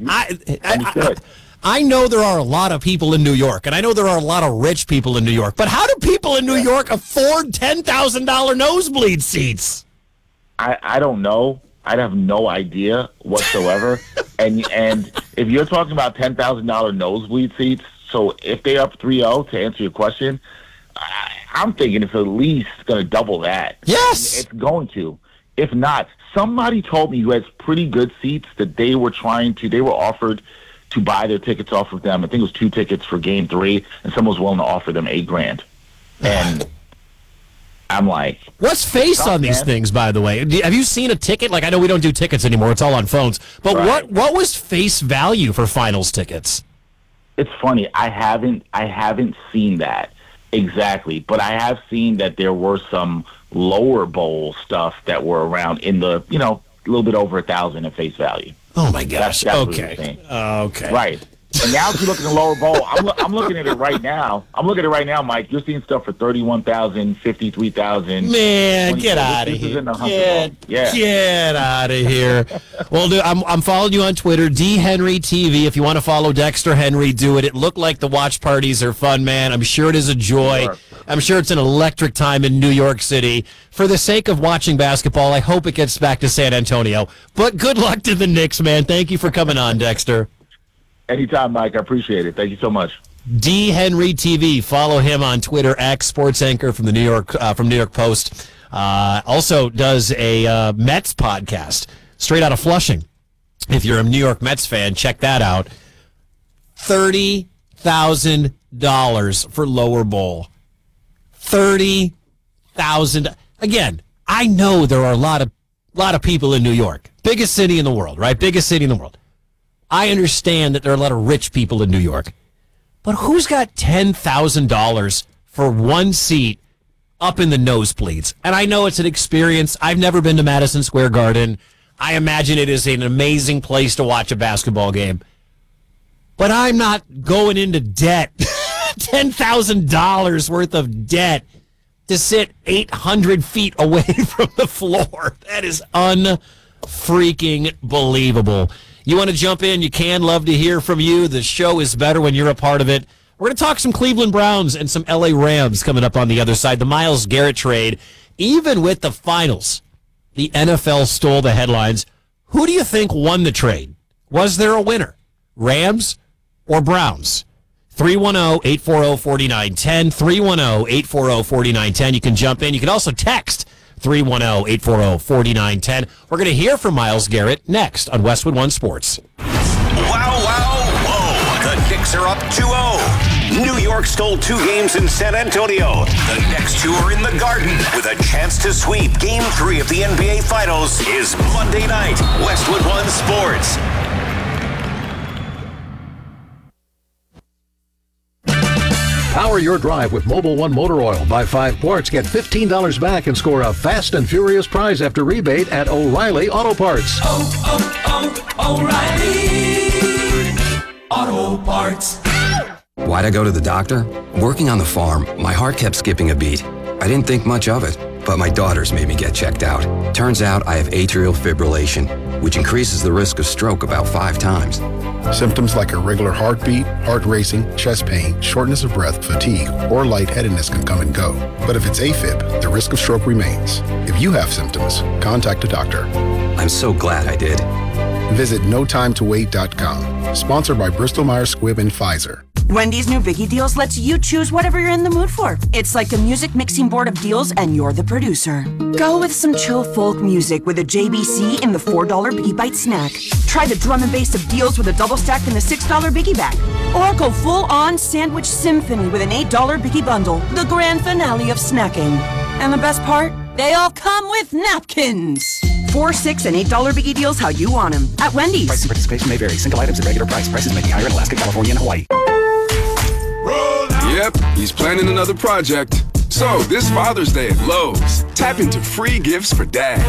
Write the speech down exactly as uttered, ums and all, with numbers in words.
I, I, I, I know there are a lot of people in New York, and I know there are a lot of rich people in New York, but how do people in New York afford ten thousand dollars nosebleed seats? I, I don't know. I have no idea whatsoever. and and if you're talking about ten thousand dollars nosebleed seats, so if they're up three oh, to answer your question, I, I'm thinking it's at least going to double that. Yes. It's going to. If not, somebody told me who has pretty good seats that they were trying to, they were offered to buy their tickets off of them. I think it was two tickets for game three, and someone was willing to offer them eight grand. And I'm like, what's face on these man. things, by the way? Have you seen a ticket? Like, I know we don't do tickets anymore. It's all on phones. But right. what what was face value for finals tickets? It's funny. I haven't I haven't seen that exactly, but I have seen that there were some lower bowl stuff that were around in the, you know, a little bit over a thousand at face value. Oh my gosh! That's, that's okay, uh, okay, right. And now if you look at the lower bowl, I'm, lo- I'm looking at it right now. I'm looking at it right now, Mike. You're seeing stuff for thirty-one thousand, fifty-three thousand. Man, get out of here! Get, yeah. get out of here! Well, dude, I'm I'm following you on Twitter, D Henry T V. If you want to follow Dexter Henry, do it. It looked like the watch parties are fun, man. I'm sure it is a joy. Sure. I'm sure it's an electric time in New York City. For the sake of watching basketball, I hope it gets back to San Antonio. But good luck to the Knicks, man. Thank you for coming on, Dexter. Anytime, Mike. I appreciate it. Thank you so much. D Henry T V. Follow him on Twitter, X sports anchor from the New York uh, from New York Post. Uh, also does a uh, Mets podcast straight out of Flushing. If you're a New York Mets fan, check that out. Thirty thousand dollars for lower bowl. Thirty thousand. Again, I know there are a lot of lot of people in New York, biggest city in the world, right? Biggest city in the world. I understand that there are a lot of rich people in New York, but who's got ten thousand dollars for one seat up in the nosebleeds? And I know it's an experience. I've never been to Madison Square Garden. I imagine it is an amazing place to watch a basketball game. But I'm not going into debt, ten thousand dollars worth of debt to sit eight hundred feet away from the floor. That is unfreaking believable. You want to jump in, you can. Love to hear from you. The show is better when you're a part of it. We're going to talk some Cleveland Browns and some L A Rams coming up on the other side. The Myles Garrett trade, even with the finals, the N F L stole the headlines. Who do you think won the trade? Was there a winner? Rams or Browns? three one zero, eight four zero, four nine one zero, three one zero, eight four zero, four nine one zero. You can jump in. You can also text three one zero, eight four zero, four nine one zero. We're going to hear from Myles Garrett next on Westwood One Sports. Wow, wow, whoa. The Knicks are up two oh. New York stole two games in San Antonio. The next two are in the Garden with a chance to sweep Game three of the N B A Finals is Monday night. Westwood One Sports. Power your drive with Mobil one Motor Oil. Buy five quarts, get fifteen dollars back, and score a fast and furious prize after rebate at O'Reilly Auto Parts. Oh, oh, oh, O'Reilly Auto Parts. Why'd I go to the doctor? Working on the farm, my heart kept skipping a beat. I didn't think much of it, but my daughters made me get checked out. Turns out I have atrial fibrillation, which increases the risk of stroke about five times. Symptoms like irregular heartbeat, heart racing, chest pain, shortness of breath, fatigue, or lightheadedness can come and go. But if it's AFib, the risk of stroke remains. If you have symptoms, contact a doctor. I'm so glad I did. Visit no time to wait dot com. Sponsored by Bristol Myers Squibb and Pfizer. Wendy's new Biggie Deals lets you choose whatever you're in the mood for. It's like a music mixing board of deals, and you're the producer. Go with some chill folk music with a J B C in the four dollar Biggie Bite snack. Try the drum and bass of deals with a double stack in the six dollar Biggie Bag. Or go full-on sandwich symphony with an eight dollar Biggie Bundle, the grand finale of snacking. And the best part? They all come with napkins. Four, six, and eight dollar Biggie Deals how you want them at Wendy's. Price and participation may vary. Single items at regular price. Prices may be higher in Alaska, California, and Hawaii. Yep, he's planning another project. So, this Father's Day at Lowe's, tap into free gifts for dad.